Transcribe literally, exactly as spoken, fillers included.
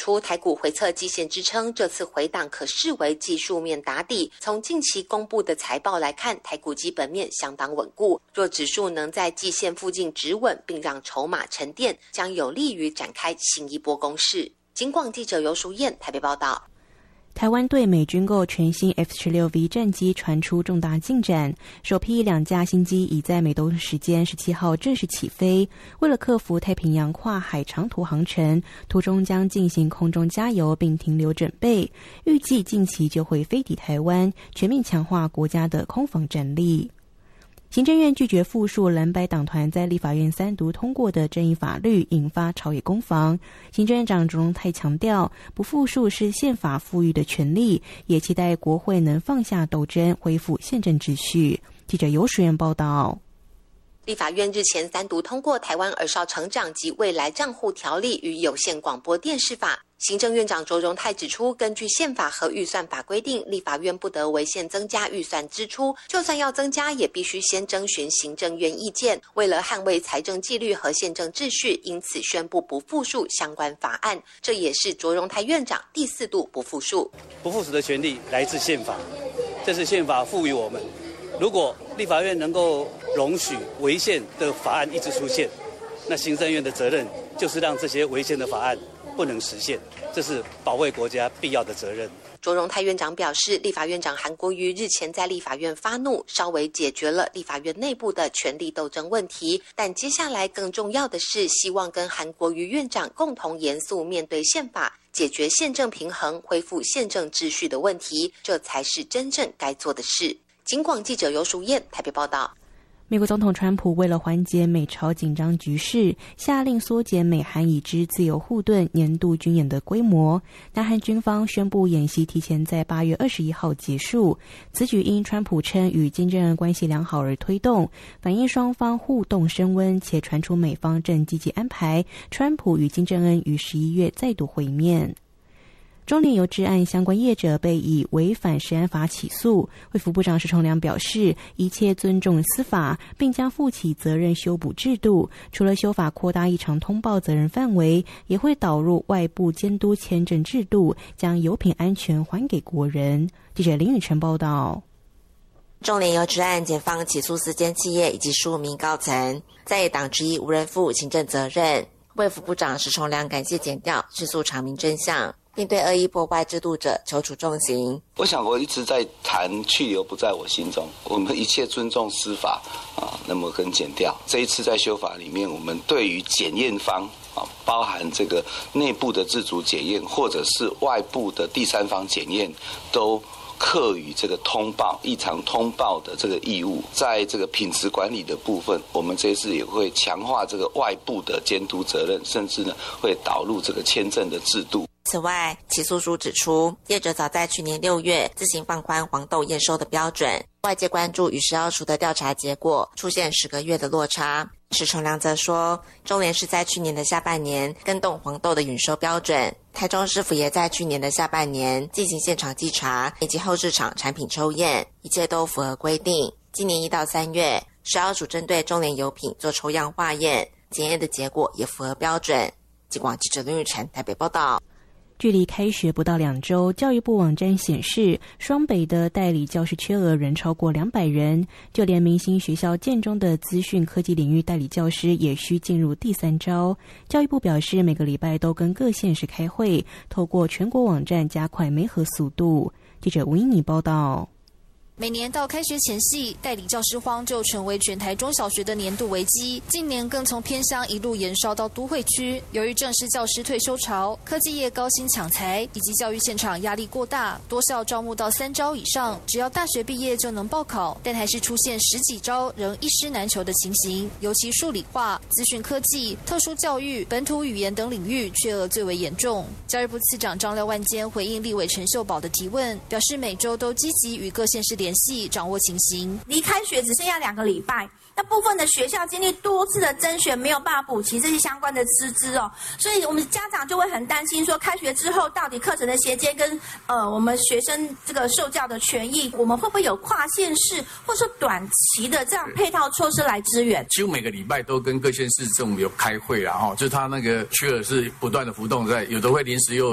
出，台股回测季线支撑，这次回档可视为技术面打底。从近期公布的财报来看，台股基本面相当稳固。若指数能在季线附近止稳，并让筹码沉淀，将有利于展开新一波攻势。警广记者游淑燕台北报道。 台湾对美军购全新 F 十六 V 战机传出重大进展，首批两架新机已在美东时间十七号正式起飞。为了克服太平洋跨海长途航程，途中将进行空中加油并停留准备，预计近期就会飞抵台湾，全面强化国家的空防战力。行政院拒绝复述蓝白党团在立法院三读通过的争议法律，引发朝野攻防。行政院长卓荣泰强调，不复述是宪法赋予的权利，也期待国会能放下斗争，恢复宪政秩序。记者游淑燕报道。 立法院日前三读通过《台湾儿少成长及未来账户条例》与有线广播电视法。行政院长卓荣泰指出，根据宪法和预算法规定，立法院不得违宪增加预算支出，就算要增加，也必须先征询行政院意见。为了捍卫财政纪律和宪政秩序，因此宣布不复述相关法案。这也是卓荣泰院长第四度不复述。 不复述的权利来自宪法，这是宪法赋予我们。如果立法院能够容许违宪的法案一直出现，那行政院的责任就是让这些违宪的法案不能实现，这是保卫国家必要的责任。 卓荣泰院长表示，立法院长韩国瑜日前在立法院发怒，稍微解决了立法院内部的权力斗争问题，但接下来更重要的是，希望跟韩国瑜院长共同严肃面对宪法，解决宪政平衡，恢复宪政秩序的问题，这才是真正该做的事。警广记者游淑燕台北报道。 美国总统川普为了缓解美朝紧张局势，下令缩减美韩已知自由护盾年度军演的规模。南韩军方宣布演习提前在八月二十一号结束。此举因川普称与金正恩关系良好而推动，反映双方互动升温，且传出美方正积极安排川普与金正恩于十一月再度会面。中联邮治案相关业者被以违反食安法起诉，卫福部长石崇良表示，一切尊重司法，并将负起责任修补制度。除了修法扩大异常通报责任范围，也会导入外部监督签证制度，将油品安全还给国人。记者林宇晨报道。 中联邮治案，检方起诉四间企业以及十五名高层，在野党之一无人负行政责任。卫福部长石崇良感谢检调，迅速查明真相，并对恶意破坏制度者求处重刑。 我想我一直在谈去留不在我心中，我们一切尊重司法啊，那么跟检调。这一次在修法里面，我们对于检验方啊，包含这个内部的自主检验，或者是外部的第三方检验，都课予这个通报异常通报的这个义务。在这个品质管理的部分，我们这一次也会强化这个外部的监督责任，甚至呢会导入这个签证的制度。 此外，起诉书指出，业者早在去年六月自行放宽黄豆验收的标准，外界关注与食药署的调查结果出现十个月的落差。石崇良则说，中联是在去年的下半年更动黄豆的允收标准，台中市府也在去年的下半年进行现场稽查以及后市场产品抽验，一切都符合规定。今年一到三月，食药署针对中联油品做抽样化验，检验的结果也符合标准。警广记者林玉婵台北报道。 距离开学不到两周，教育部网站显示，双北的代理教师缺额仍超过两百人，就连明星学校建中的资讯科技领域代理教师也需进入第三招。教育部表示，每个礼拜都跟各县市开会，透过全国网站加快媒合速度。记者吴英妮报道。 每年到开学前夕，代理教师荒就成为全台中小学的年度危机。近年更从偏乡一路延烧到都会区。由于正是教师退休潮，科技业高薪抢才，以及教育现场压力过大，多校招募到三招以上，只要大学毕业就能报考，但还是出现十几招仍一师难求的情形。尤其数理化、资讯科技、特殊教育、本土语言等领域缺额最为严重。教育部次长张廖万坚回应立委陈秀宝的提问，表示每周都积极与各县市联系，掌握情形。 离开学只剩下两个礼拜，那部分的学校经历多次的甄选，没有办法补齐这些相关的师资哦，所以我们家长就会很担心说，开学之后到底课程的衔接跟呃我们学生这个受教的权益，我们会不会有跨县市或者说短期的这样配套措施来支援？ 几乎每个礼拜都跟各县市政府有开会啦，哈，就是他那个缺额是不断的浮动在，有的会临时又